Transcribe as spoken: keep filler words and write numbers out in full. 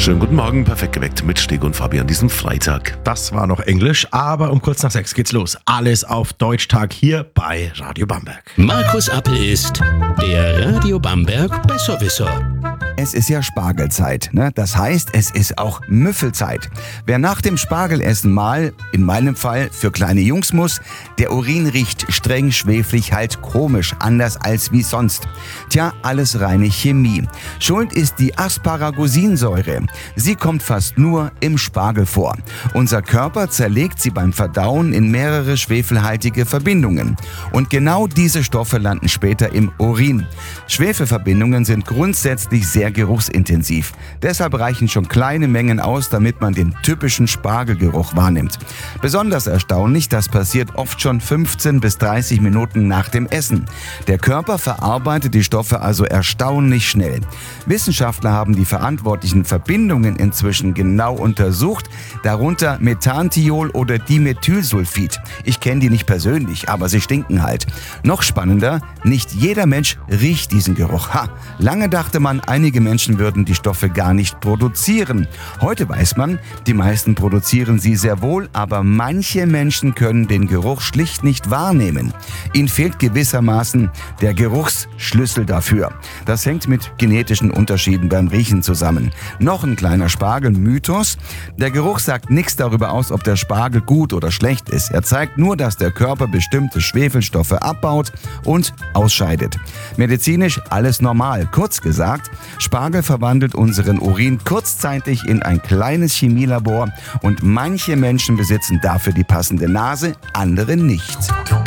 Schönen guten Morgen, perfekt geweckt mit Steg und Fabi an diesem Freitag. Das war noch Englisch, aber um kurz nach sechs geht's los. Alles auf Deutschtag hier bei Radio Bamberg. Markus Appel ist der Radio Bamberg Besserwisser. Es ist ja Spargelzeit, ne? Das heißt, es ist auch Müffelzeit. Wer nach dem Spargelessen mal, in meinem Fall für kleine Jungs muss, der Urin riecht streng schweflig, halt komisch, anders als wie sonst. Tja, alles reine Chemie. Schuld ist die Asparagusinsäure. Sie kommt fast nur im Spargel vor. Unser Körper zerlegt sie beim Verdauen in mehrere schwefelhaltige Verbindungen. Und genau diese Stoffe landen später im Urin. Schwefelverbindungen sind grundsätzlich sehr geruchsintensiv. Deshalb reichen schon kleine Mengen aus, damit man den typischen Spargelgeruch wahrnimmt. Besonders erstaunlich, das passiert oft schon fünfzehn bis dreißig Minuten nach dem Essen. Der Körper verarbeitet die Stoffe also erstaunlich schnell. Wissenschaftler haben die verantwortlichen Verbindungen inzwischen genau untersucht, darunter Methantiol oder Dimethylsulfid. Ich kenne die nicht persönlich, aber sie stinken halt. Noch spannender, nicht jeder Mensch riecht diesen Geruch. Ha, lange dachte man, einige Menschen würden die Stoffe gar nicht produzieren. Heute weiß man, die meisten produzieren sie sehr wohl, aber manche Menschen können den Geruch schlicht nicht wahrnehmen. Ihnen fehlt gewissermaßen der Geruchsschlüssel dafür. Das hängt mit genetischen Unterschieden beim Riechen zusammen. Noch ein kleiner Spargelmythos. Der Geruch sagt nichts darüber aus, ob der Spargel gut oder schlecht ist. Er zeigt nur, dass der Körper bestimmte Schwefelstoffe abbaut und ausscheidet. Medizinisch alles normal. Kurz gesagt, Spargel verwandelt unseren Urin kurzzeitig in ein kleines Chemielabor und manche Menschen besitzen dafür die passende Nase, andere nicht.